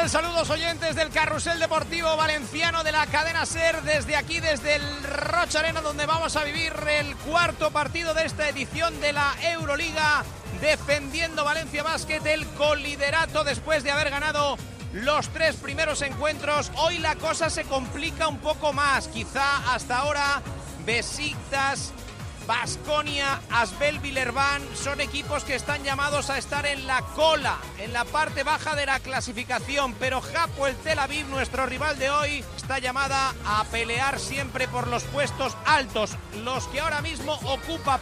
tal? Saludos oyentes del Carrusel Deportivo Valenciano de la cadena SER, desde aquí, desde el Roig Arena, donde vamos a vivir el cuarto partido de esta edición de la Euroliga, defendiendo Valencia Basket el coliderato después de haber ganado los 3 primeros encuentros. Hoy la cosa se complica un poco más, quizá hasta ahora Besiktas, Baskonia, Asvel Villeurbanne son equipos que están llamados a estar en la cola, en la parte baja de la clasificación, pero Hapoel Tel Aviv, nuestro rival de hoy, está llamada a pelear siempre por los puestos altos, los que ahora mismo ocupa.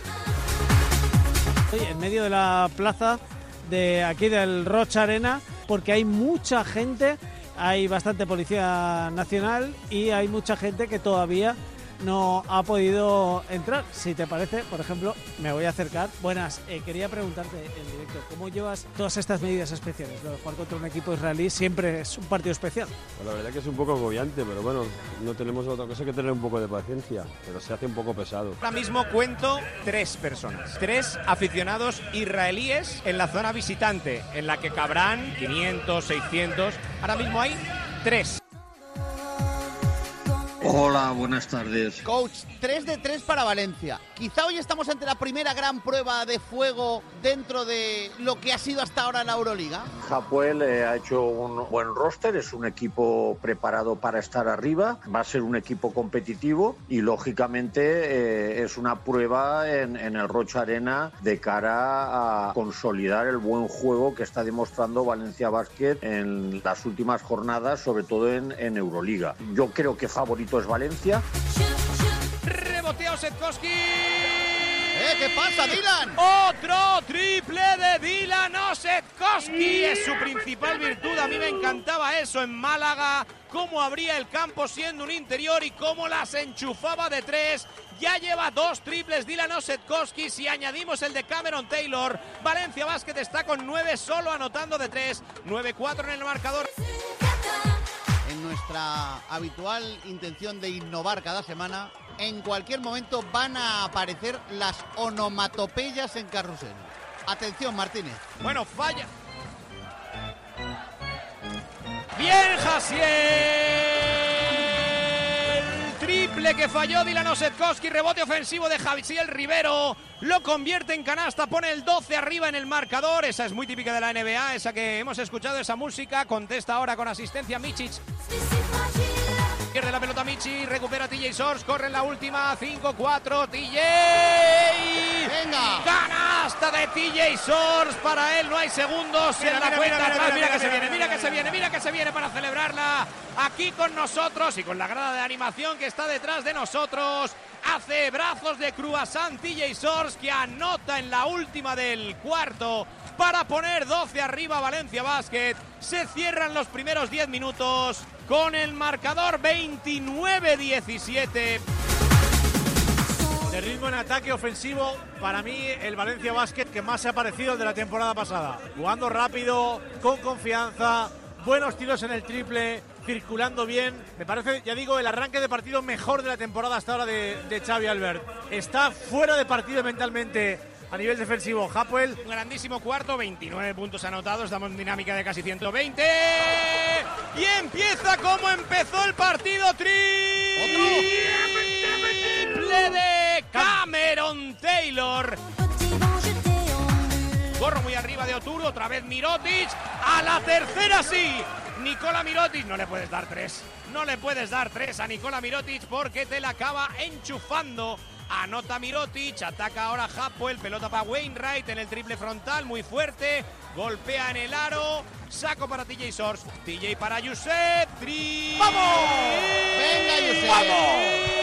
En medio de la plaza de aquí del Roig Arena, porque hay mucha gente, hay bastante policía nacional y hay mucha gente que todavía no ha podido entrar. Si te parece, por ejemplo, me voy a acercar. Buenas, quería preguntarte en directo, ¿cómo llevas todas estas medidas especiales? Lo de jugar contra un equipo israelí siempre es un partido especial. Pues la verdad que es un poco agobiante, pero bueno, no tenemos otra cosa que tener un poco de paciencia, pero se hace un poco pesado. Ahora mismo cuento 3 personas, 3 aficionados israelíes en la zona visitante, en la que cabrán 500, 600, ahora mismo hay 3. Hola, buenas tardes. Coach, 3 de 3 para Valencia. Quizá hoy estamos ante la primera gran prueba de fuego dentro de lo que ha sido hasta ahora la Euroliga. Hapoel ha hecho un buen roster, es un equipo preparado para estar arriba, va a ser un equipo competitivo y lógicamente es una prueba en el Roig Arena de cara a consolidar el buen juego que está demostrando Valencia Basket en las últimas jornadas, sobre todo en Euroliga. Yo creo que favorito es Valencia. Rebotea Osetkowski. ¿Qué pasa, Dylan? Otro triple de Dylan Osetkowski. Es su principal virtud. A mí me encantaba eso en Málaga. Cómo abría el campo siendo un interior y cómo las enchufaba de 3. Ya lleva 2 triples Dylan Osetkowski. Si añadimos el de Cameron Taylor, Valencia Basket está con 9 solo anotando de 3. 9-4 en el marcador. En nuestra habitual intención de innovar cada semana, en cualquier momento van a aparecer las onomatopeyas en Carrusel. Atención, Martínez. Bueno, falla. Bien, Jasiel. Triple que falló Dylan Osetkowski. Rebote ofensivo de Javier Rivero. Lo convierte en canasta. Pone el 12 arriba en el marcador. Esa es muy típica de la NBA. Esa que hemos escuchado, esa música. Contesta ahora con asistencia Mičić. Pierde la pelota Michi, recupera TJ Source, corre en la última, 5-4, TJ. ¡Venga! Canasta de TJ Source, para él no hay segundos en la cuenta atrás. Mira que se viene para celebrarla aquí con nosotros y con la grada de animación que está detrás de nosotros. Hace brazos de croissant TJ Source, que anota en la última del cuarto para poner 12 arriba Valencia Basket. Se cierran los primeros 10 minutos con el marcador 29-17. De ritmo en ataque ofensivo, para mí el Valencia Basket que más se ha parecido al de la temporada pasada. Jugando rápido, con confianza, buenos tiros en el triple, circulando bien. Me parece, ya digo, el arranque de partido mejor de la temporada hasta ahora de Xavi Albert. Está fuera de partido mentalmente a nivel defensivo Hapoel. Un grandísimo cuarto, 29 puntos anotados, estamos en dinámica de casi 120. Y empieza como empezó el partido. Triple de Cameron Taylor. Corro muy arriba de Oturu, otra vez Mirotic. A la tercera sí. Nikola Mirotic, no le puedes dar 3. No le puedes dar 3 a Nikola Mirotic porque te la acaba enchufando. Anota Mirotic, ataca ahora Hapoel, pelota para Wainwright en el triple frontal, muy fuerte, golpea en el aro, saco para TJ Source, TJ para Josep, ¡Vamos! ¡Venga, Josep! ¡Vamos!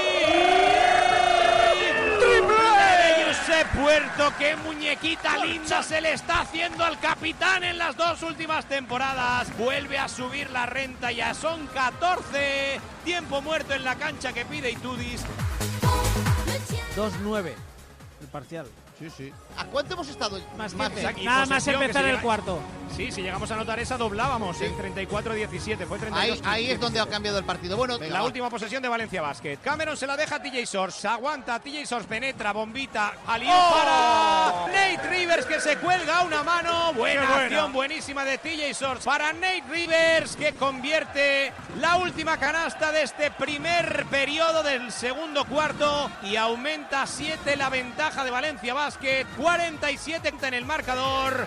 ¡Triple de Josep Puerto! ¡Qué muñequita linda se le está haciendo al capitán en las 2 últimas temporadas! Vuelve a subir la renta, ya son 14, tiempo muerto en la cancha que pide Itudis. 2-9 el parcial. Sí, sí. ¿A cuánto hemos estado? Más Más 15. y Nada más posesión, que empezar si el llega- cuarto. Sí, si llegamos a anotar esa, doblábamos en 34-17. Fue 32. Ahí es donde ha cambiado el partido. Bueno, La última posesión de Valencia Basket. Cameron se la deja a TJ Source. Se aguanta. TJ Source penetra. Bombita. Aliu para Nate Rivers, que se cuelga a una mano. Buena acción. Buenísima de TJ Source para Nate Rivers, que convierte la última canasta de este primer periodo del segundo cuarto. Y aumenta a 7 la ventaja de Valencia Basket. 47 en el marcador.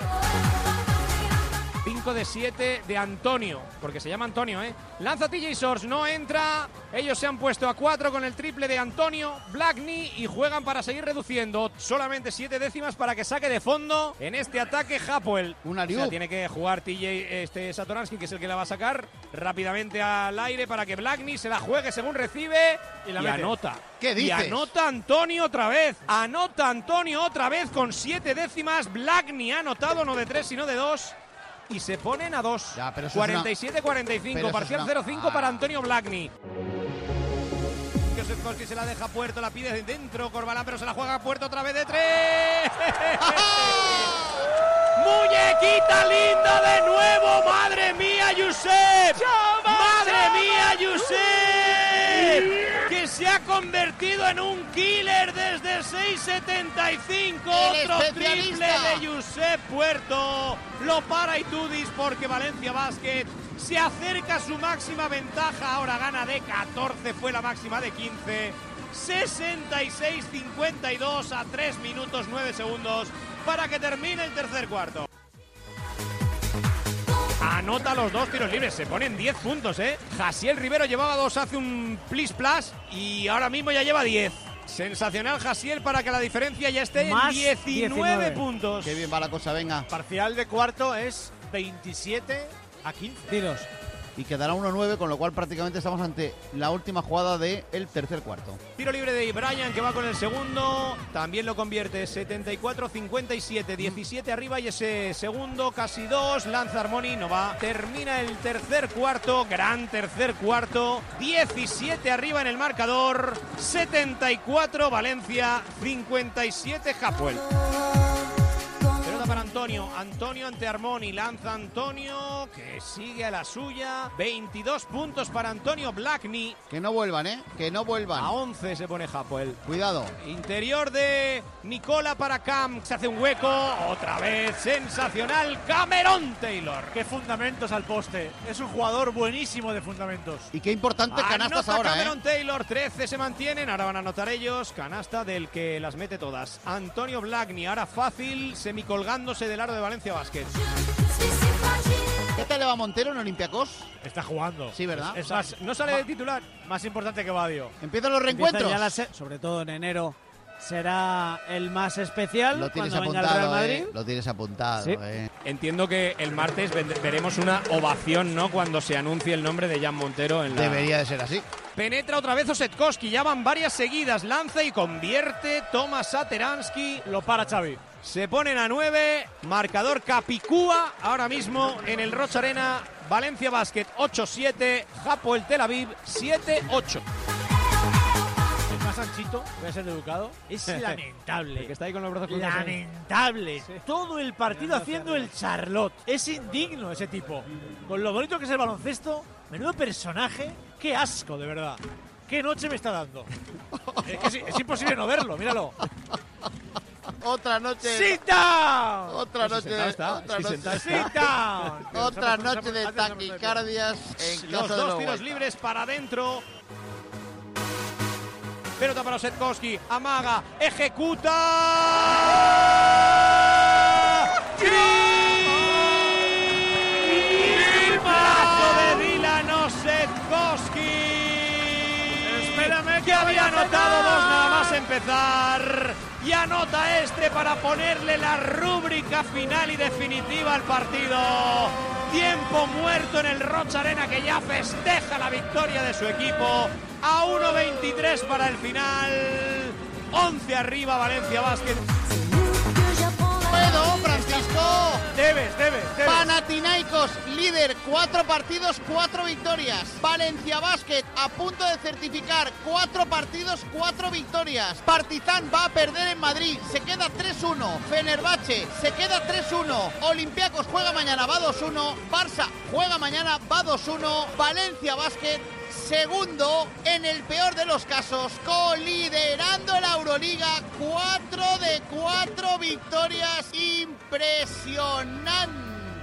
5 de 7 de Antonio, porque se llama Antonio, ¿eh? Lanza TJ Source, no entra. Ellos se han puesto a 4 con el triple de Antonio Blackney y juegan para seguir reduciendo. Solamente 7 décimas para que saque de fondo en este ataque Hapoel. Un O alley-oop. sea, tiene que jugar Satoransky, que es el que la va a sacar rápidamente al aire para que Blackney se la juegue según recibe y la mete. anota. ¿Qué Y dices? anota Antonio otra vez. Anota Antonio otra vez con 7 décimas. Blackney ha anotado no de 3 sino de 2. Y se ponen a 2. Ya, pero eso es 47-45. pero eso Parcial es una- 0-5 para Antonio Blackney. Joseph Koski se la deja a Puerto, la pide dentro Corbalán, pero se la juega a Puerto otra vez de 3. ¡Muñequita linda de nuevo! ¡Madre mía, Josep! ¡Madre mía, Josep! Que se ha convertido en un killer desde 6.75. El Otro especialista. triple de Josep Puerto. Lo para Itudis porque Valencia Basket se acerca a su máxima ventaja. Ahora gana de 14, fue la máxima de 15. 66-52 a 3 minutos 9 segundos para que termine el tercer cuarto. Anota los 2 tiros libres, se ponen 10 puntos, ¿eh? Jasiel Rivero llevaba 2, hace un plis-plas y ahora mismo ya lleva 10. Sensacional Jasiel para que la diferencia ya esté Más en 19 puntos. Qué bien va la cosa, venga. Parcial de cuarto es 27-15. Tiros. Y quedará 1-9, con lo cual prácticamente estamos ante la última jugada del tercer cuarto. Tiro libre de Bryan, que va con el segundo. También lo convierte 74-57. 17 arriba y ese segundo, casi 2. Lanza Armoni, no va. Termina el tercer cuarto. Gran tercer cuarto. 17 arriba en el marcador. 74 Valencia. 57 Hapoel. Pelota para Antonio. Antonio ante Armoni. Lanza Antonio, que sigue a la suya. 22 puntos para Antonio Blackney. Que no vuelvan, ¿eh? Que no vuelvan. A 11 se pone Hapoel. Cuidado. Interior de Nicola para Cam. Se hace un hueco. Otra vez sensacional. Cameron Taylor. Qué fundamentos al poste. Es un jugador buenísimo de fundamentos. Y qué importante canastas Anota ahora, Cameron Taylor. 13 se mantienen. Ahora van a anotar ellos. Canasta del que las mete todas. Antonio Blackney. Ahora fácil. Semicolgándose del aro de Valencia Basket. ¿Qué tal le va Montero en Olympiacos? Está jugando. Sí, ¿verdad? Es No sale de titular. más importante que Badio. Empiezan los Empieza reencuentros. ya sobre todo en enero, será el más especial Lo tienes cuando venga el Real apuntado, Madrid. Lo tienes apuntado, Sí. Entiendo que el martes veremos una ovación, ¿no? Cuando se anuncie el nombre de Jan Montero en la... Debería de ser así. Penetra otra vez Osetkowski, ya van varias seguidas, lanza y convierte Tomas Satoransky. Lo para Xavi. Se ponen a 9, marcador Capicúa, ahora mismo en el Rocha Arena, Valencia Basket 8-7, Hapoel Tel Aviv 7-8. El más anchito, voy a ser educado. Es El lamentable. que está ahí con los brazos cruzados. Lamentable. Todo el partido haciendo el Charlotte. Es indigno ese tipo. Con lo bonito que es el baloncesto, menudo personaje. Qué asco, de verdad. Qué noche me está dando. Es imposible no verlo, míralo. Otra noche. ¡Sit down! Otra noche. sentado está, Otra sí, noche. sentado está. ¡Sit down! Otra noche de taquicardias en Los casa de dos los tiros Huesca. libres para adentro. Pelota para Osetkowski, amaga, ejecuta. ¡Triplazo de Dylan Osetkowski! Espérame, que había anotado dos nada más empezar. Y anota este para ponerle la rúbrica final y definitiva al partido. Tiempo muerto en el Rocha Arena, que ya festeja la victoria de su equipo. A 1.23 para el final. 11 arriba Valencia Basket. ¡Puedo, Francisco! Debes. Panathinaikos Olympiacos, líder, 4 partidos, 4 victorias. Valencia Basket, a punto de certificar 4 partidos, 4 victorias. Partizan va a perder en Madrid, se queda 3-1. Fenerbahce se queda 3-1. Olympiacos juega mañana, va 2-1. Barça juega mañana, va 2-1. Valencia Basket, segundo, en el peor de los casos, coliderando la Euroliga, 4 de 4 victorias, impresionante.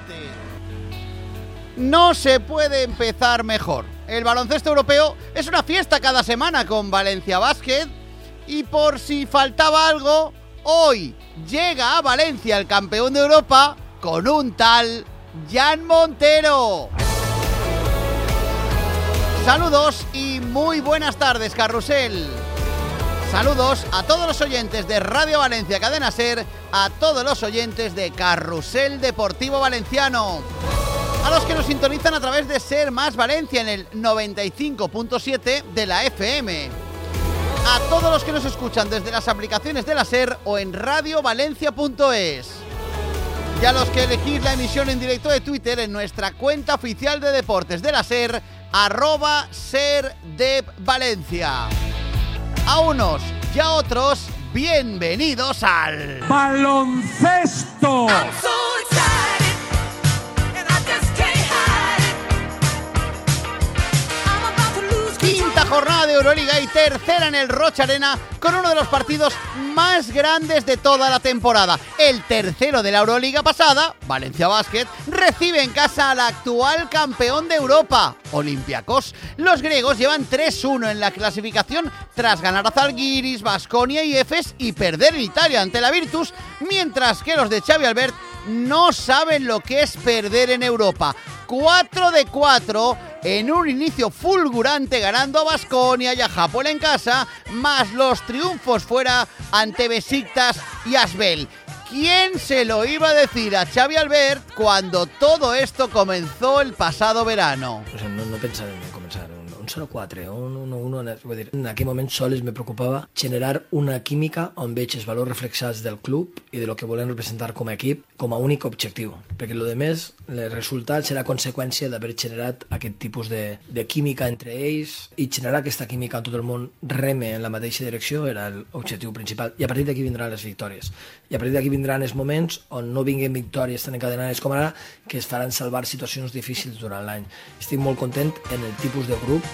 No se puede empezar mejor. El baloncesto europeo es una fiesta cada semana con Valencia Basket, y por si faltaba algo, hoy llega a Valencia el campeón de Europa con un tal Jan Montero. Saludos y muy buenas tardes, Carrusel. Saludos a todos los oyentes de Radio Valencia Cadena SER, a todos los oyentes de Carrusel Deportivo Valenciano, a los que nos sintonizan a través de SER Más Valencia en el 95.7 de la FM, a todos los que nos escuchan desde las aplicaciones de la SER o en radiovalencia.es, y a los que elegís la emisión en directo de Twitter en nuestra cuenta oficial de deportes de la SER, @SERDevalencia. A unos y a otros, bienvenidos al baloncesto. Quinta jornada de Euroliga y tercera en el Rocha Arena, con uno de los partidos más grandes de toda la temporada. El tercero de la Euroliga pasada, Valencia Basket, recibe en casa al actual campeón de Europa, Olympiacos. Los griegos llevan 3-1 en la clasificación tras ganar a Zalgiris, Baskonia y Efes y perder en Italia ante la Virtus, mientras que los de Xavi Albert no saben lo que es perder en Europa. 4 de 4 en un inicio fulgurante, ganando a Baskonia y a Hapoel en casa, más los triunfos fuera ante Besiktas y Asbel. ¿Quién se lo iba a decir a Xavi Albert cuando todo esto comenzó el pasado verano? O sigui, no pensava en començar un 0-4 o un 1-1, vull dir, en aquell moment sols me preocupava generar una química on veig els valors reflexats del club i de lo que volem representar com a equip com a únic objectiu, perquè el més, el resultat serà conseqüència d'haver generat aquest tipus de química entre ells, i generar aquesta química on tot el món reme en la mateixa direcció era l'objectiu principal, i a partir d'aquí vindran les victòries, i a partir d'aquí vindran els moments on no vinguin victòries tan encadenades com ara, que es faran salvar situacions difícils durant l'any. Estic molt content en el tipus de grup.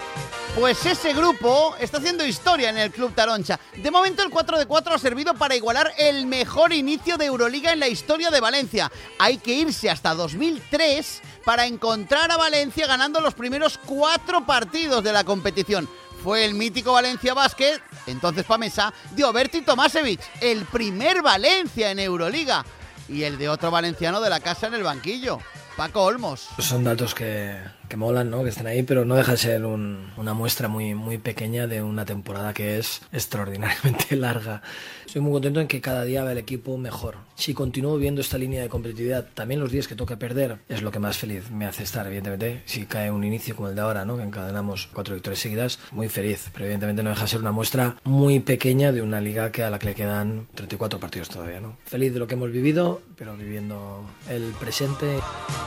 Pues ese grupo está haciendo historia en el Club Taroncha. De momento el 4 de 4 ha servido para igualar el mejor inicio de Euroliga en la historia de Valencia. Hay que irse hasta 2003 para encontrar a Valencia ganando los primeros 4 partidos de la competición. Fue el mítico Valencia Basket, entonces Pamesa, de Oberti Tomasevic, el primer Valencia en Euroliga, y el de otro valenciano de la casa en el banquillo, Paco Olmos. Son datos que molan, ¿no? Que estén ahí, pero no deja de ser una muestra muy pequeña de una temporada que es extraordinariamente larga. Estoy muy contento en que cada día va el equipo mejor. Si continúo viendo esta línea de competitividad, también los días que toca perder, es lo que más feliz me hace estar, evidentemente. Si cae un inicio como el de ahora, ¿no? Que encadenamos 4 victorias seguidas, muy feliz. Pero evidentemente no deja de ser una muestra muy pequeña de una liga a la que le quedan 34 partidos todavía, ¿no? Feliz de lo que hemos vivido, pero viviendo el presente.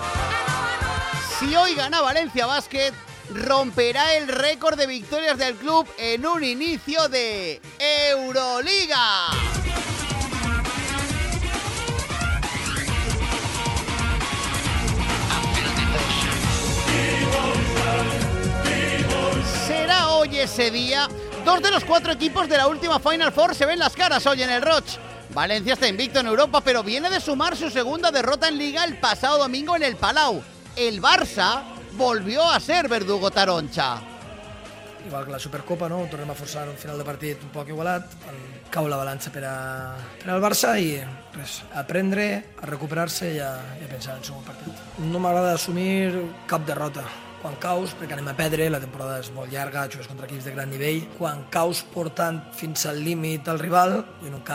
Si hoy gana Valencia Basket, romperá el récord de victorias del club en un inicio de Euroliga. ¿Será hoy ese día? 2 de los 4 equipos de la última Final Four se ven las caras hoy en el Roch. Valencia está invicto en Europa, pero viene de sumar su segunda derrota en Liga el pasado domingo en el Palau. El Barça volvió a ser verdugo taroncha. Igual que la Supercopa, no? Tornem a forçar un final de partit un poc igualat, cau la balança per al Barça i res, aprendre, a recuperar-se i a pensar en el segon partit. No m'agrada assumir cap derrota. Quan caus, perquè anem a perdre, la temporada és molt llarga, jugues contra equips de gran nivell, quan caus portant fins al límit al rival i en un camp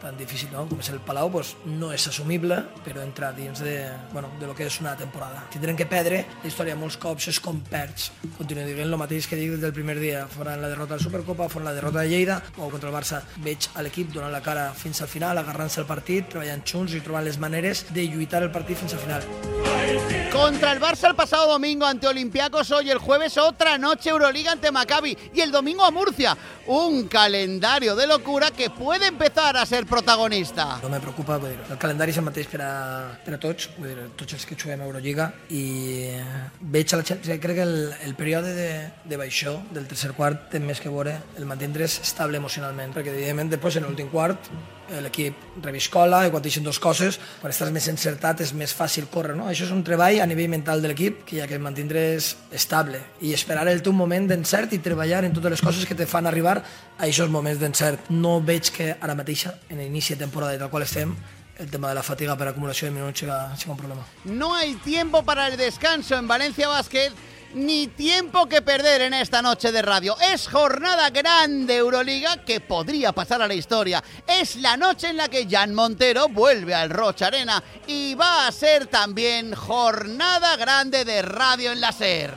tan difícil, no? Com és el Palau, pues, no és assumible, però entra dins de lo que és una temporada. Tindrem que perdre, la història molts cops és com perds. Continuo dient el mateix que dic des del primer dia, fora la derrota de la Supercopa, fora la derrota de Lleida, o contra el Barça veig a l'equip donant la cara fins al final, agarrant-se el partit, treballant junts y trobant les maneres de lluitar el partit fins al final. Contra el Barça el pasado domingo ante Olympiacos, hoy el jueves otra noche Euroliga ante Maccabi y el domingo a Murcia. Un calendario de locura que puede empezar a ser protagonista. No me preocupa, el calendari és el mateix per a tots, tots els que juguem a Eurolliga, i veig a la gent, crec que el període de baixó del tercer quart té més que veure el mantindre's estable emocionalment, perquè evidentment després en l'últim quart l'equip reviscola i quan deixen dues coses, quan estàs més encertat és més fàcil córrer, no? Això és un treball a nivell mental de l'equip que hi ha que mantindre's estable i esperar el teu moment d'encert i treballar en totes les coses que te fan arribar a aquests moments d'encert. No veig que ara mateixa, en l'inici de temporada tal qual estem, el tema de la fatiga per acumulació de minuts sigui un problema. No hay tiempo para el descanso en Valencia Basket, ni tiempo que perder en esta noche de radio. Es jornada grande Euroliga que podría pasar a la historia. Es la noche en la que Jan Montero vuelve al Rocha Arena y va a ser también jornada grande de radio en la SER.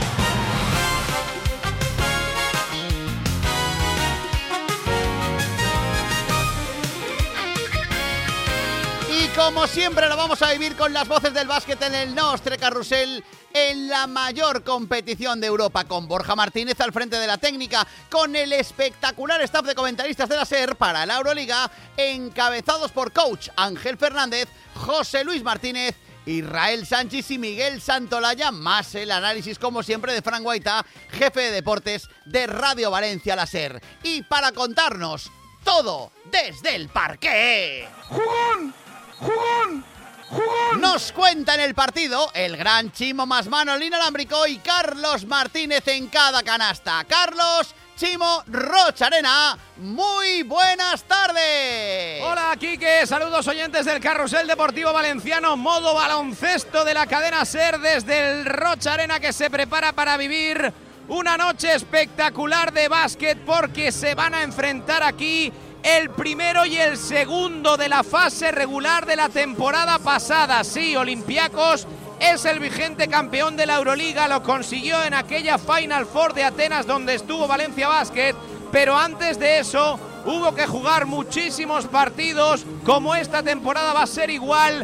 Y como siempre lo vamos a vivir con las voces del básquet en el Nostre Carrusel, en la mayor competición de Europa, con Borja Martínez al frente de la técnica, con el espectacular staff de comentaristas de la SER para la Euroliga, encabezados por coach Ángel Fernández, José Luis Martínez, Israel Sánchez y Miguel Santolaya, más el análisis como siempre de Fran Guaita, jefe de deportes de Radio Valencia la SER. Y para contarnos todo desde el parqué, ¡Jugón! ¡Jugón! ¡Jugón! Nos cuenta en el partido el gran Chimo Masmano inalámbrico y Carlos Martínez en cada canasta. Carlos, Chimo, Rocha Arena, muy buenas tardes. Hola, Quique, saludos oyentes del Carrusel Deportivo Valenciano, modo baloncesto de la cadena SER desde el Rocha Arena, que se prepara para vivir una noche espectacular de básquet, porque se van a enfrentar aquí el primero y el segundo de la fase regular de la temporada pasada. Sí, Olympiacos es el vigente campeón de la Euroliga, lo consiguió en aquella Final Four de Atenas donde estuvo Valencia Basket, pero antes de eso hubo que jugar muchísimos partidos, como esta temporada va a ser igual,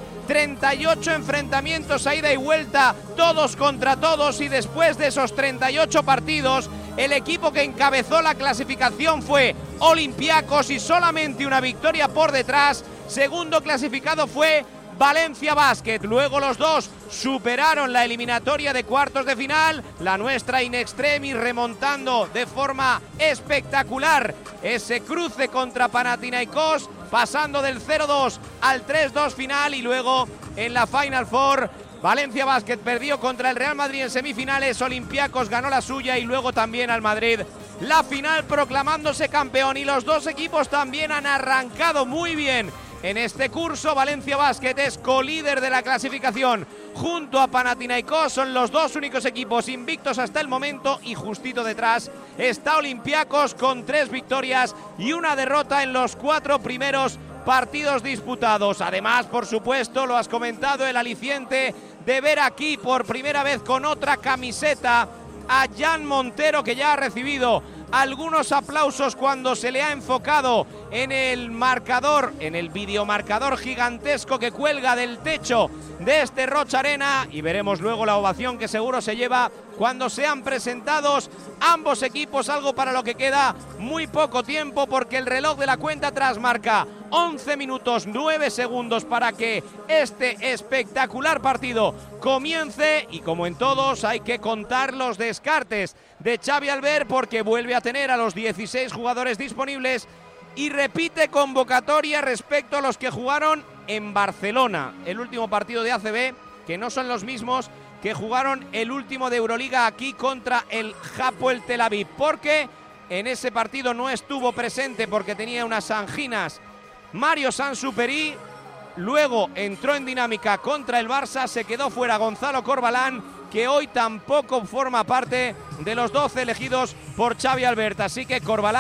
38 enfrentamientos a ida y vuelta, todos contra todos, y después de esos 38 partidos, el equipo que encabezó la clasificación fue Olympiacos y solamente una victoria por detrás. Segundo clasificado fue Valencia Basket. Luego los dos superaron la eliminatoria de cuartos de final, la nuestra in extremis, remontando de forma espectacular ese cruce contra Panathinaikos, pasando del 0-2 al 3-2 final, y luego en la Final Four Valencia Basket perdió contra el Real Madrid en semifinales, Olympiacos ganó la suya y luego también al Madrid la final, proclamándose campeón. Y los dos equipos también han arrancado muy bien en este curso. Valencia Basket es colíder de la clasificación junto a Panathinaikos, son los dos únicos equipos invictos hasta el momento, y justito detrás está Olympiacos con 3 victorias y una derrota en los 4 primeros partidos disputados. Además, por supuesto, lo has comentado, el aliciente de ver aquí por primera vez con otra camiseta a Jan Montero, que ya ha recibido algunos aplausos cuando se le ha enfocado en el marcador, en el videomarcador gigantesco que cuelga del techo de este Rocha Arena, y veremos luego la ovación que seguro se lleva cuando sean presentados ambos equipos, algo para lo que queda muy poco tiempo, porque el reloj de la cuenta atrás marca 11 minutos 9 segundos para que este espectacular partido comience. Y como en todos, hay que contar los descartes de Xavi Albert, porque vuelve a tener a los 16 jugadores disponibles y repite convocatoria respecto a los que jugaron en Barcelona, el último partido de ACB, que no son los mismos que jugaron el último de Euroliga aquí contra el Hapoel Tel Aviv, porque en ese partido no estuvo presente porque tenía unas anginas Mario Sansuperi. Luego entró en dinámica contra el Barça, se quedó fuera Gonzalo Corbalán, que hoy tampoco forma parte de los 12 elegidos por Xavi Albert. Así que Corbalán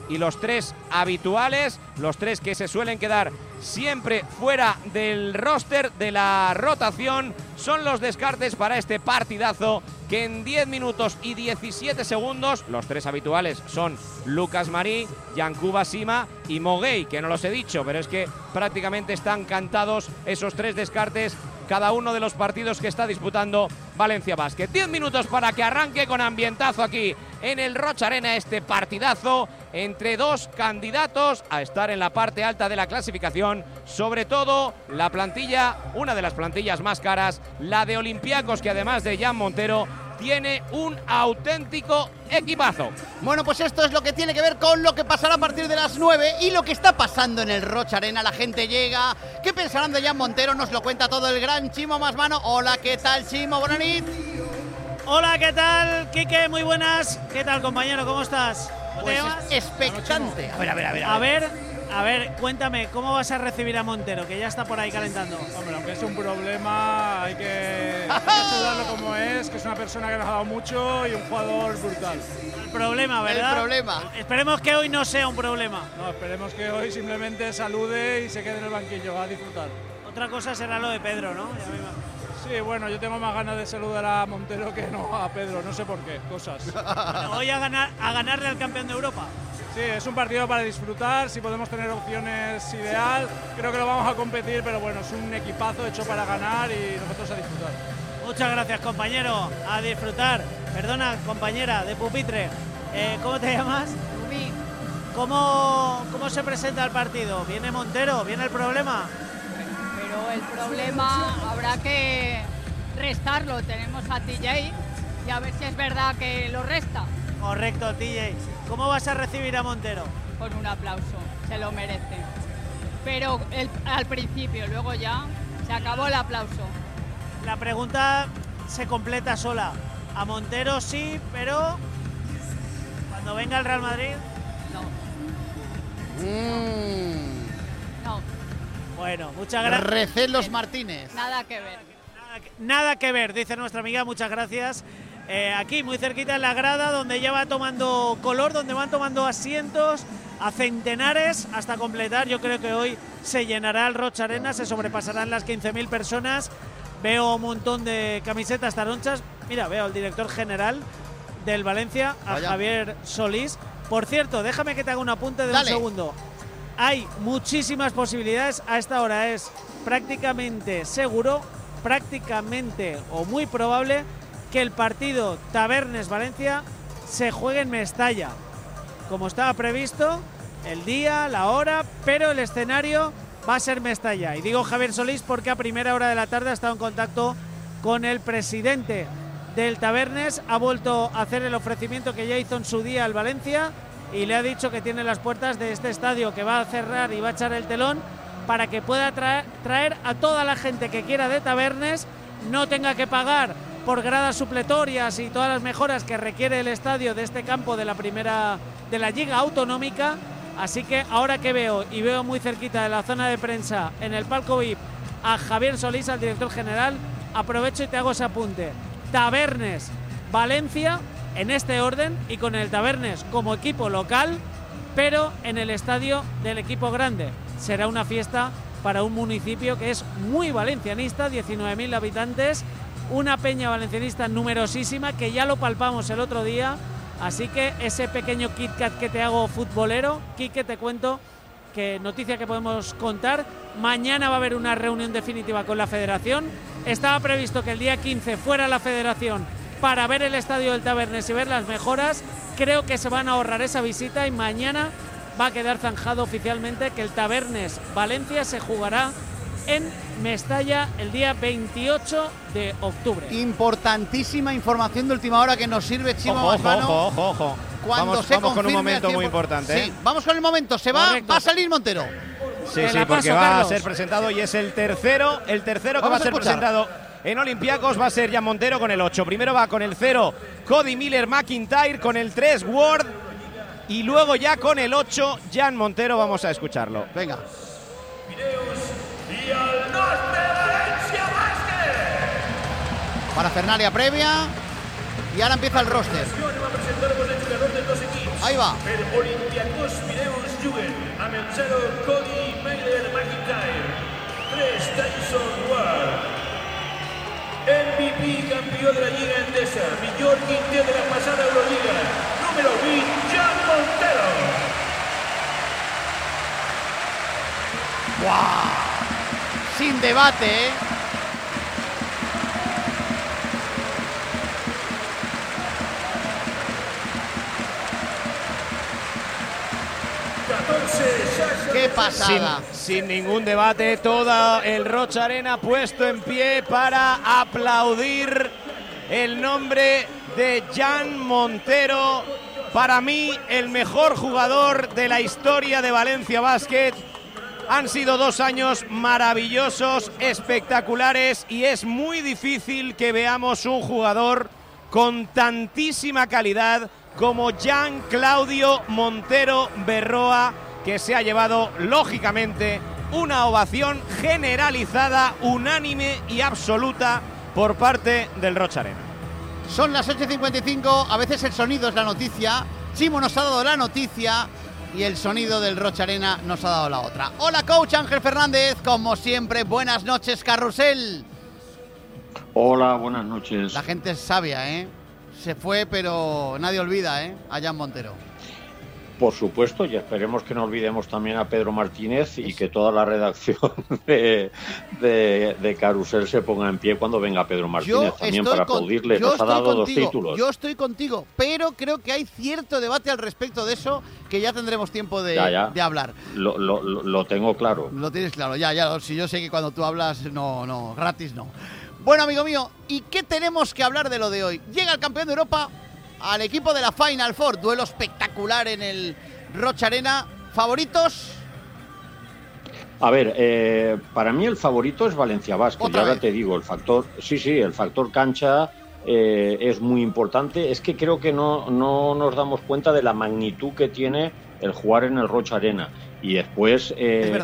y los 3 habituales, los 3 que se suelen quedar siempre fuera del roster, de la rotación, son los descartes para este partidazo que en 10 minutos y 17 segundos, los 3 habituales son Lucas Marí, Yankuba Sima y Moguey, que no los he dicho, pero es que prácticamente están cantados esos 3 descartes cada uno de los partidos que está disputando Valencia Basket. 10 minutos para que arranque con ambientazo aquí en el Rocha Arena este partidazo entre 2 candidatos a estar en la parte alta de la clasificación, sobre todo la plantilla, una de las plantillas más caras, la de Olympiacos, que además de Jan Montero tiene un auténtico equipazo. Bueno, pues esto es lo que tiene que ver con lo que pasará a partir de las 9 y lo que está pasando en el Rocha Arena. La gente llega. ¿Qué pensarán de Jan Montero? Nos lo cuenta todo el gran Chimo Masmano. Hola, ¿qué tal, Chimo? Buenas noches. Hola, ¿qué tal, Quique? Muy buenas. ¿Qué tal, compañero? ¿Cómo estás? ¿Cómo te Pues llamas? expectante. A ver, cuéntame, ¿cómo vas a recibir a Montero, que ya está por ahí calentando? Hombre, aunque es un problema, hay que saludarlo como es, que es una persona que nos ha dado mucho y un jugador brutal. El problema, ¿verdad? El problema. Esperemos que hoy no sea un problema. No, esperemos que hoy simplemente salude y se quede en el banquillo a disfrutar. Otra cosa será lo de Pedro, ¿no? Ya me imagino. Sí, bueno, yo tengo más ganas de saludar a Montero que no a Pedro, no sé por qué, cosas. Bueno, hoy a ganarle al campeón de Europa. Sí, es un partido para disfrutar, si podemos tener opciones ideal, creo que lo vamos a competir, pero bueno, es un equipazo hecho para ganar y nosotros a disfrutar. Muchas gracias, compañero, a disfrutar. Perdona, compañera de pupitre, ¿cómo te llamas? Rubí. ¿Cómo se presenta el partido? ¿Viene Montero? ¿Viene el problema? Pero el problema habrá que restarlo. Tenemos a TJ y a ver si es verdad que lo resta. Correcto, TJ. ¿Cómo vas a recibir a Montero? Con un aplauso, se lo merece. Pero al principio, luego ya se acabó el aplauso. La pregunta se completa sola. A Montero sí, pero cuando venga el Real Madrid, No. No, bueno, muchas gracias. Recelos Martínez. nada que ver. Nada que ver, dice nuestra amiga, muchas gracias. Aquí, muy cerquita en la grada, donde ya va tomando color, donde van tomando asientos a centenares hasta completar. Yo creo que hoy se llenará el Rocha Arena, se sobrepasarán las 15.000 personas. Veo un montón de camisetas taronchas. Mira, veo al director general del Valencia, a Vaya. Javier Solís. Por cierto, déjame que te haga un apunte de Dale. un segundo. Hay muchísimas posibilidades. A esta hora es prácticamente seguro, prácticamente o muy probable que el partido Tabernes-Valencia se juegue en Mestalla, como estaba previsto, el día, la hora, pero el escenario va a ser Mestalla. Y digo Javier Solís porque a primera hora de la tarde ha estado en contacto con el presidente del Tabernes, ha vuelto a hacer el ofrecimiento que ya hizo en su día al Valencia y le ha dicho que tiene las puertas de este estadio que va a cerrar y va a echar el telón para que pueda traer a toda la gente que quiera de Tabernes, no tenga que pagar por gradas supletorias y todas las mejoras que requiere el estadio de este campo de la Liga Autonómica. Así que ahora que veo muy cerquita de la zona de prensa en el palco VIP a Javier Solís, al director general, aprovecho y te hago ese apunte. Tabernes, Valencia, en este orden, y con el Tabernes como equipo local, pero en el estadio del equipo grande. Será una fiesta para un municipio que es muy valencianista, 19.000 habitantes, una peña valencianista numerosísima, que ya lo palpamos el otro día. Así que ese pequeño Kit Kat que te hago futbolero, Quique, te cuento que noticia que podemos contar. Mañana va a haber una reunión definitiva con la federación. Estaba previsto que el día 15 fuera la federación para ver el estadio del Tabernes y ver las mejoras. Creo que se van a ahorrar esa visita y mañana va a quedar zanjado oficialmente que el Tabernes Valencia se jugará en Mestalla el día 28 de octubre. Importantísima información de última hora que nos sirve Chimo Ojo, Masmano. ojo. Cuando Vamos se con un confirme momento al muy 100%. importante. Sí, vamos con el momento. Se va, Correcto. va a salir Montero. Sí, Te sí, la porque paso, va Carlos. a ser presentado y es el tercero que Vamos va a a ser escuchar. presentado en Olympiacos. Va a ser Jan Montero con el 8. Primero va con el 0 Cody Miller McIntyre, con el 3 Ward y luego ya con el 8 Jan Montero. Vamos a escucharlo. Venga. Para Fernalia previa. Y ahora empieza el roster. Ahí va. El Olympiacos Pireus Jugend, amb el 0 Cody Mailer McIntyre, 3 Tyson Ward, MVP campió de la Lliga Endesa, millor quintet de la pasada Euroliga, número 20, Jan Montero. ¡Wow! Sin debate, ¿eh? ¡Qué pasada! Sin ningún debate, todo el Rocha Arena puesto en pie para aplaudir el nombre de Jan Montero. Para mí, el mejor jugador de la historia de Valencia Basket. Han sido 2 años maravillosos, espectaculares, y es muy difícil que veamos un jugador con tantísima calidad como Jan Claudio Montero Berroa, que se ha llevado, lógicamente, una ovación generalizada, unánime y absoluta por parte del Rocha Arena. Son las 8:55, a veces el sonido es la noticia. Chimo nos ha dado la noticia y el sonido del Rocha Arena nos ha dado la otra. Hola, coach Ángel Fernández, como siempre, buenas noches, Carrusel. Hola, buenas noches. La gente es sabia, ¿eh? Se fue, pero nadie olvida, ¿eh? A Jan Montero. Por supuesto, y esperemos que no olvidemos también a Pedro Martínez y que toda la redacción de Carrusel se ponga en pie cuando venga Pedro Martínez también para aplaudirle. Nos ha dado 2 títulos. Yo estoy contigo, pero creo que hay cierto debate al respecto de eso que ya tendremos tiempo de hablar. Lo tengo claro. Lo tienes claro, ya. Si yo sé que cuando tú hablas, no, gratis no. Bueno, amigo mío, ¿y qué tenemos que hablar de lo de hoy? Llega el campeón de Europa al equipo de la Final Four, duelo espectacular en el Rocha Arena. ¿Favoritos? A ver, para mí el favorito es Valencia Basket. Y ahora te digo, el factor cancha es muy importante. Es que creo que no nos damos cuenta de la magnitud que tiene el jugar en el Rocha Arena. Y después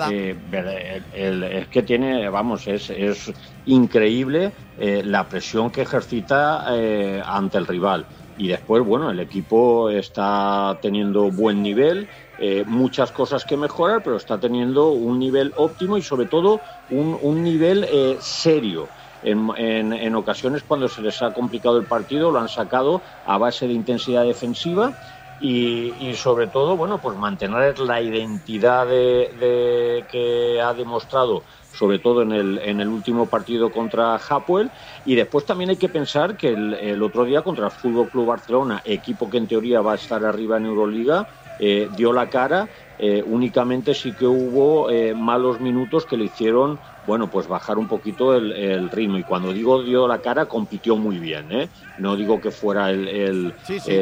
es que tiene, vamos, es increíble la presión que ejercita ante el rival. Y después, bueno, el equipo está teniendo buen nivel, muchas cosas que mejorar, pero está teniendo un nivel óptimo y sobre todo un nivel serio. En ocasiones, cuando se les ha complicado el partido, lo han sacado a base de intensidad defensiva y sobre todo, bueno, pues mantener la identidad que ha demostrado, sobre todo en el último partido contra Hapoel. Y después también hay que pensar que el otro día contra el Fútbol Club Barcelona, equipo que en teoría va a estar arriba en Euroliga, dio la cara. Únicamente sí que hubo malos minutos que le hicieron, bueno, pues bajar un poquito el ritmo. Y cuando digo dio la cara, compitió muy bien, ¿eh? No digo que fuera el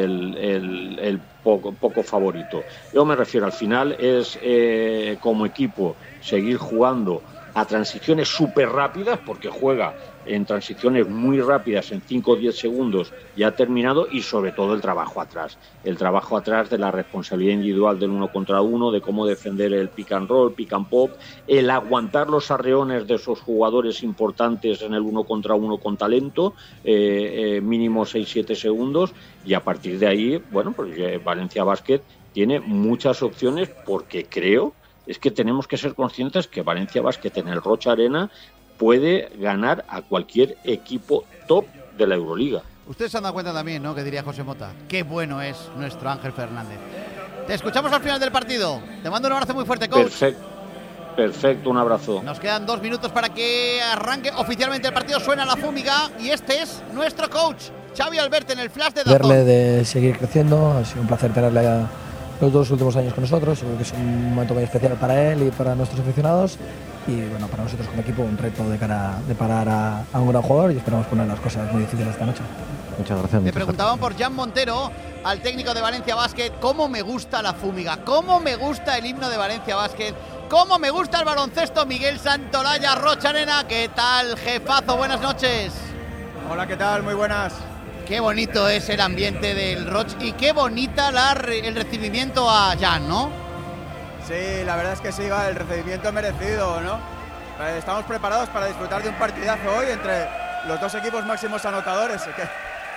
poco favorito. Yo me refiero, al final es como equipo seguir jugando a transiciones súper rápidas, porque juega en transiciones muy rápidas, en 5 o 10 segundos ya ha terminado, y sobre todo el trabajo atrás de la responsabilidad individual del 1 contra 1, de cómo defender el pick and roll, pick and pop, el aguantar los arreones de esos jugadores importantes en el 1 contra 1 con talento, mínimo 6-7 segundos, y a partir de ahí, bueno, pues Valencia Basket tiene muchas opciones, porque creo es que tenemos que ser conscientes que Valencia Basket en el Rocha Arena puede ganar a cualquier equipo top de la Euroliga. Ustedes se han dado cuenta también, ¿no?, que diría José Mota. Qué bueno es nuestro Ángel Fernández. Te escuchamos al final del partido. Te mando un abrazo muy fuerte, coach. Perfecto, un abrazo. Nos quedan 2 minutos para que arranque oficialmente el partido. Suena la fúmiga y este es nuestro coach, Xavi Albert, en el flash de Dazón. Verle de seguir creciendo, ha sido un placer tenerle los 2 últimos años con nosotros. Creo que es un momento muy especial para él y para nuestros aficionados, y bueno, para nosotros como equipo un reto de cara de parar a un gran jugador, y esperamos poner las cosas muy difíciles esta noche. Muchas gracias. Me preguntaban por Jan Montero, al técnico de Valencia Basket. Cómo me gusta la fúmiga, cómo me gusta el himno de Valencia Basket, cómo me gusta el baloncesto. Miguel Santolaya, Rocha Arena. ¿Qué tal, jefazo? Buenas noches. Hola, ¿qué tal? Muy buenas. Qué bonito es el ambiente del Roch y qué bonita el recibimiento a Jan, ¿no? Sí, la verdad es que sí, el recibimiento merecido, ¿no? Estamos preparados para disfrutar de un partidazo hoy entre los 2 equipos máximos anotadores.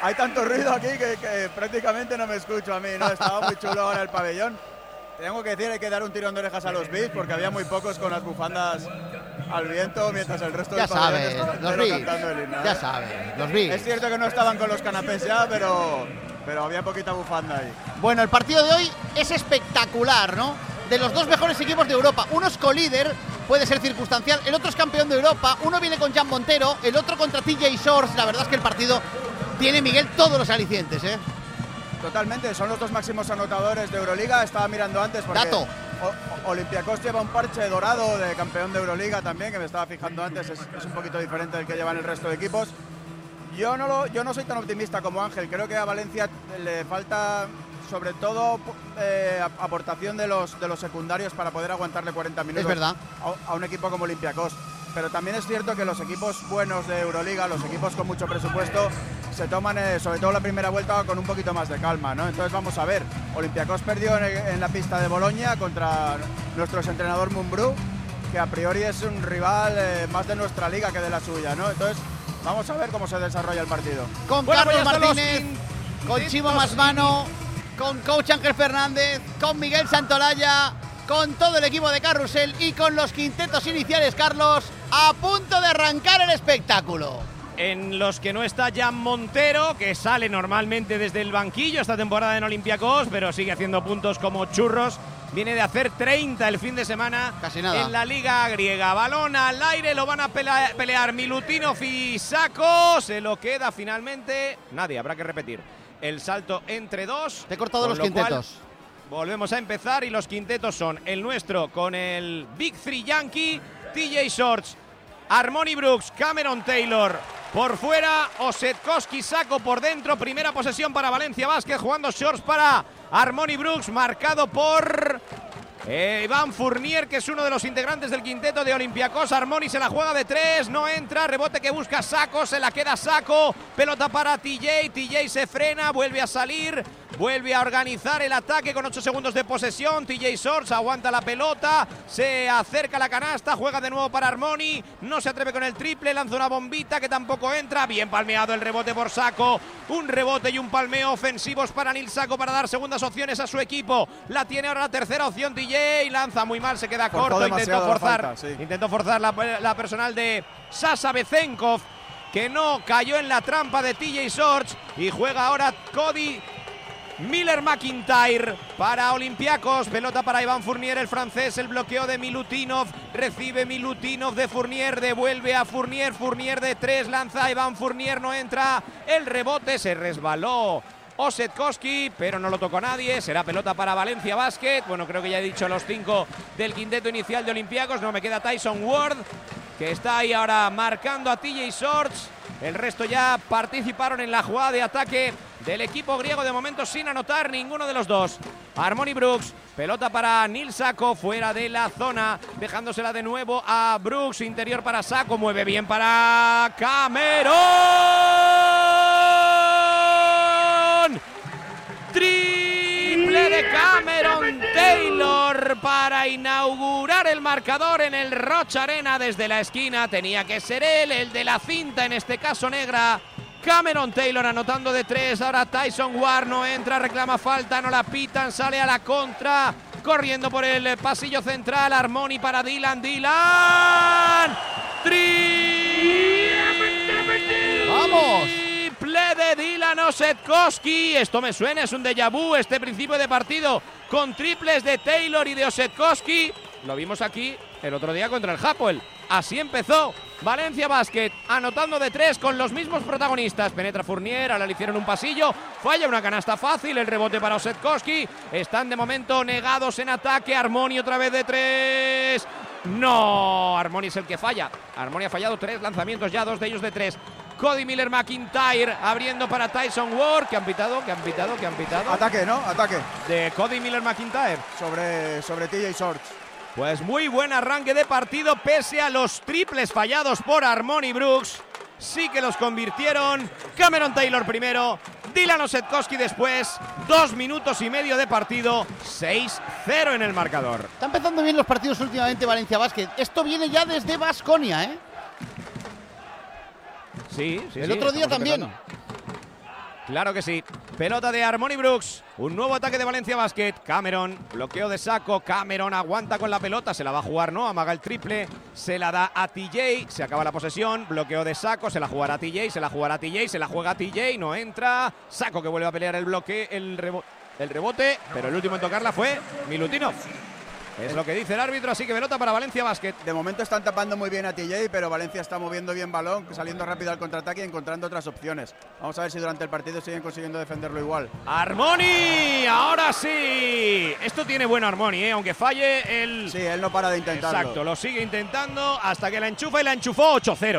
hay tanto ruido aquí que prácticamente no me escucho a mí, ¿no? Estaba muy chulo ahora el pabellón. Tengo que decir, hay que dar un tirón de orejas a los Beats porque había muy pocos con las bufandas al viento, mientras el resto del pabellón estaba cantando el himno. Ya sabes, los Beats. Es cierto que no estaban con los canapés ya, pero había poquita bufanda ahí. Bueno, el partido de hoy es espectacular, ¿no? De los dos mejores equipos de Europa. Uno es colíder, puede ser circunstancial. El otro es campeón de Europa. Uno viene con Jan Montero, el otro contra TJ Shorts. La verdad es que el partido tiene, Miguel, todos los alicientes, ¿eh? Totalmente, son los dos máximos anotadores de Euroliga. Estaba mirando antes porque Dato. Olympiacos lleva un parche dorado de campeón de Euroliga también, que me estaba fijando antes. Es un poquito diferente del que llevan el resto de equipos. Yo no soy tan optimista como Ángel. Creo que a Valencia le falta sobre todo aportación de los secundarios para poder aguantarle 40 minutos. Es verdad. A un equipo como Olympiacos. Pero también es cierto que los equipos buenos de Euroliga, los equipos con mucho presupuesto, se toman sobre todo la primera vuelta con un poquito más de calma, ¿no? Entonces vamos a ver. Olympiacos perdió en la pista de Bolonia contra nuestro entrenador Mumbrú, que a priori es un rival más de nuestra liga que de la suya, ¿no? Entonces vamos a ver cómo se desarrolla el partido. Con Carlos Martínez, con Chimo Masmano, con coach Ángel Fernández, con Miguel Santolaya, con todo el equipo de Carrusel y con los quintetos iniciales, Carlos, a punto de arrancar el espectáculo. En los que no está Jan Montero, que sale normalmente desde el banquillo esta temporada en Olympiacos, pero sigue haciendo puntos como churros. Viene de hacer 30 el fin de semana. Casi nada. En la liga griega. Balón al aire, lo van a pelear Milutinov y Sako. Se lo queda finalmente nadie, habrá que repetir. El salto entre dos. Te he cortado los quintetos. Volvemos a empezar y los quintetos son el nuestro con el Big Three Yankee, TJ Shorts, Armoni Brooks, Cameron Taylor por fuera, Osetkowski, Sako por dentro. Primera posesión para Valencia Basket, jugando Shorts para Armoni Brooks, marcado por Iván Fournier, que es uno de los integrantes del quinteto de Olympiacos. Armoni se la juega de tres, no entra, rebote que busca Sako, se la queda Sako, pelota para TJ se frena, vuelve a salir, vuelve a organizar el ataque con 8 segundos de posesión. TJ Shorts aguanta la pelota, se acerca a la canasta, juega de nuevo para Armoni, no se atreve con el triple, lanza una bombita que tampoco entra, bien palmeado el rebote por Sako, un rebote y un palmeo ofensivos para Nil Sako para dar segundas opciones a su equipo. La tiene ahora la tercera opción TJ, lanza muy mal, se queda corto, intentó forzar la personal de Sasha Bezenkov, que no cayó en la trampa de TJ Shorts, y juega ahora Cody Miller-McIntyre para Olympiacos. Pelota para Iván Fournier, el francés, el bloqueo de Milutinov, recibe Milutinov de Fournier, devuelve a Fournier, Fournier de tres, lanza Iván Fournier, no entra, el rebote se resbaló Osetkowski, pero no lo tocó nadie. Será pelota para Valencia Basket. Bueno, creo que ya he dicho los 5 del quinteto inicial de Olympiacos. No me queda Tyson Ward, que está ahí ahora marcando a TJ Shorts. El resto ya participaron en la jugada de ataque del equipo griego, de momento sin anotar ninguno de los dos. Armoni Brooks, pelota para Nil Sako, fuera de la zona, dejándosela de nuevo a Brooks, interior para Sako, mueve bien para Cameron. Triple de Cameron Taylor para inaugurar el marcador en el Rocha Arena desde la esquina. Tenía que ser él, el de la cinta, en este caso negra. Cameron Taylor anotando de tres. Ahora Tyson Ward no entra, reclama falta, no la pitan, sale a la contra, corriendo por el pasillo central. Armoni para Dylan. ¡Vamos! Triple de Dylan Osetkowski. Esto me suena, es un déjà vu este principio de partido con triples de Taylor y de Osetkowski. Lo vimos aquí el otro día contra el Hapoel. Así empezó Valencia Basket, anotando de tres con los mismos protagonistas. Penetra Fournier, ahora le hicieron un pasillo, falla una canasta fácil, el rebote para Osetkowski. Están de momento negados en ataque. Armoni otra vez de tres. No, Armoni es el que falla. Armoni ha fallado 3 lanzamientos ya, 2 de ellos de 3. Cody Miller-McIntyre abriendo para Tyson Ward. ¿Qué han pitado? Ataque, ¿no? Ataque. De Cody Miller-McIntyre. Sobre TJ Shorts. Pues muy buen arranque de partido, pese a los triples fallados por Armoni Brooks. Sí que los convirtieron. Cameron Taylor primero, Dylan Osetkowski después. 2 minutos y medio de partido, 6-0 en el marcador. Está empezando bien los partidos últimamente Valencia Basket. Esto viene ya desde Baskonia, ¿eh? Sí. El otro día también. Claro que sí. Pelota de Harmony Brooks. Un nuevo ataque de Valencia Basket. Cameron, bloqueo de Sacco. Cameron aguanta con la pelota. Se la va a jugar, ¿no? Amaga el triple. Se la da a TJ. Se acaba la posesión. Bloqueo de Sacco. Se la jugará a TJ. Se la jugará a TJ. Se la juega a TJ. No entra. Sacco que vuelve a pelear el bloque. El rebote. Pero el último en tocarla fue Milutinov. Es lo que dice el árbitro, así que pelota para Valencia Basket. De momento están tapando muy bien a TJ, pero Valencia está moviendo bien balón, saliendo rápido al contraataque y encontrando otras opciones. Vamos a ver si durante el partido siguen consiguiendo defenderlo igual. ¡Harmony! ¡Ahora sí! Esto tiene buen Harmony, aunque falle el... Sí, él no para de intentarlo. Exacto, lo sigue intentando hasta que la enchufa y la enchufó 8-0.